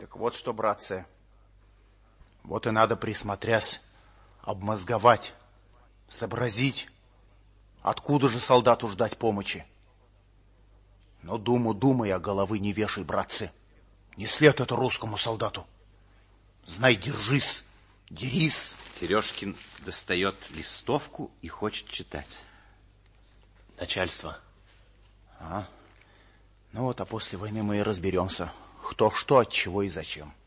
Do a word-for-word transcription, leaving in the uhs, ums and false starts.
Так вот что, братцы, вот и надо, присмотрясь, обмозговать, сообразить, откуда же солдату ждать помощи. Но думу думай, а головы не вешай, братцы. Не след это русскому солдату. Знай, держись, дерись. Сережкин достает листовку и хочет читать. Начальство. А? Ну вот, а после войны мы и разберемся, кто что, от чего и зачем.